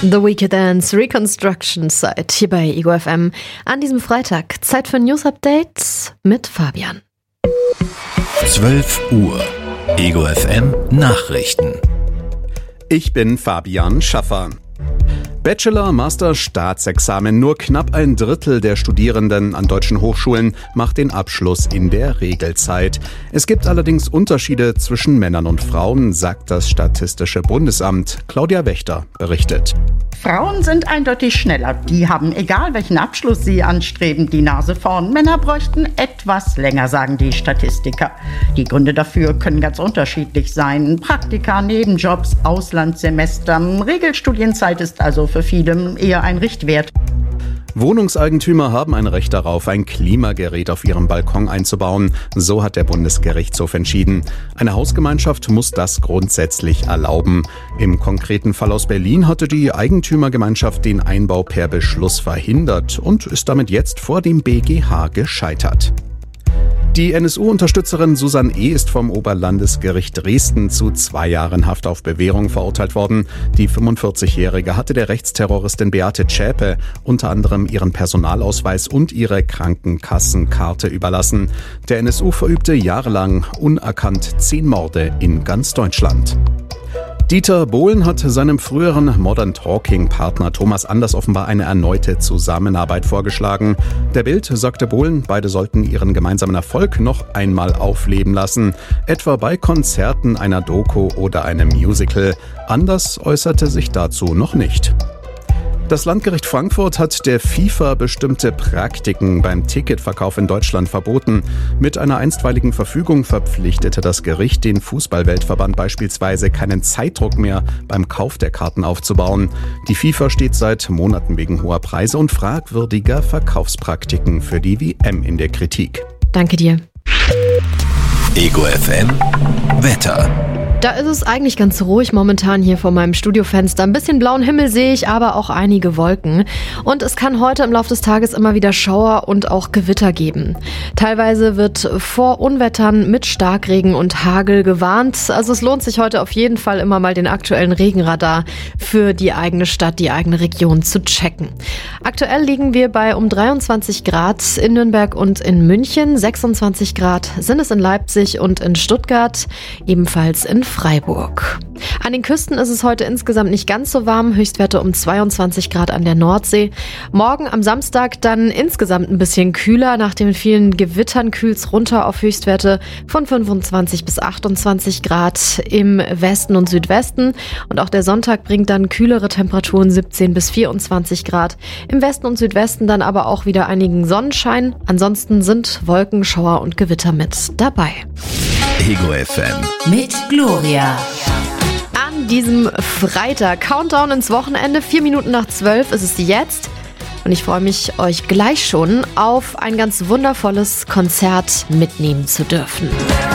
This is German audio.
The Weekend Dance Reconstruction Site hier bei Ego FM an diesem Freitag. Zeit für News Updates mit Fabian. 12 Uhr. Ego FM Nachrichten. Ich bin Fabian Schaffer. Bachelor, Master, Staatsexamen. Nur knapp ein Drittel der Studierenden an deutschen Hochschulen macht den Abschluss in der Regelzeit. Es gibt allerdings Unterschiede zwischen Männern und Frauen, sagt das Statistische Bundesamt. Claudia Wächter berichtet. Frauen sind eindeutig schneller. Die haben, egal welchen Abschluss sie anstreben, die Nase vorn. Männer bräuchten etwas länger, sagen die Statistiker. Die Gründe dafür können ganz unterschiedlich sein. Praktika, Nebenjobs, Auslandssemester. Regelstudienzeit ist also für viele eher ein Richtwert. Wohnungseigentümer haben ein Recht darauf, ein Klimagerät auf ihrem Balkon einzubauen. So hat der Bundesgerichtshof entschieden. Eine Hausgemeinschaft muss das grundsätzlich erlauben. Im konkreten Fall aus Berlin hatte die Eigentümergemeinschaft den Einbau per Beschluss verhindert und ist damit jetzt vor dem BGH gescheitert. Die NSU-Unterstützerin Susanne E. ist vom Oberlandesgericht Dresden zu 2 Jahren Haft auf Bewährung verurteilt worden. Die 45-Jährige hatte der Rechtsterroristin Beate Zschäpe unter anderem ihren Personalausweis und ihre Krankenkassenkarte überlassen. Der NSU verübte jahrelang unerkannt 10 Morde in ganz Deutschland. Dieter Bohlen hat seinem früheren Modern Talking-Partner Thomas Anders offenbar eine erneute Zusammenarbeit vorgeschlagen. Der Bild sagte Bohlen, beide sollten ihren gemeinsamen Erfolg noch einmal aufleben lassen, etwa bei Konzerten, einer Doku oder einem Musical. Anders äußerte sich dazu noch nicht. Das Landgericht Frankfurt hat der FIFA bestimmte Praktiken beim Ticketverkauf in Deutschland verboten. Mit einer einstweiligen Verfügung verpflichtete das Gericht den Fußballweltverband beispielsweise keinen Zeitdruck mehr beim Kauf der Karten aufzubauen. Die FIFA steht seit Monaten wegen hoher Preise und fragwürdiger Verkaufspraktiken für die WM in der Kritik. Danke dir. Ego FM Wetter. Da ist es eigentlich ganz ruhig momentan hier vor meinem Studiofenster. Ein bisschen blauen Himmel sehe ich, aber auch einige Wolken. Und es kann heute im Laufe des Tages immer wieder Schauer und auch Gewitter geben. Teilweise wird vor Unwettern mit Starkregen und Hagel gewarnt. Also es lohnt sich heute auf jeden Fall immer mal den aktuellen Regenradar für die eigene Stadt, die eigene Region zu checken. Aktuell liegen wir bei um 23 Grad in Nürnberg und in München. 26 Grad sind es in Leipzig und in Stuttgart, ebenfalls in Freiburg. An den Küsten ist es heute insgesamt nicht ganz so warm, Höchstwerte um 22 Grad an der Nordsee. Morgen am Samstag dann insgesamt ein bisschen kühler. Nach den vielen Gewittern kühlt's runter auf Höchstwerte von 25 bis 28 Grad im Westen und Südwesten. Und auch der Sonntag bringt dann kühlere Temperaturen, 17 bis 24 Grad. Im Westen und Südwesten dann aber auch wieder einigen Sonnenschein. Ansonsten sind Wolken, Schauer und Gewitter mit dabei. Ego FM mit Gloria. An diesem Freitag, Countdown ins Wochenende, 4 Minuten nach 12 ist es jetzt. Und ich freue mich, euch gleich schon auf ein ganz wundervolles Konzert mitnehmen zu dürfen.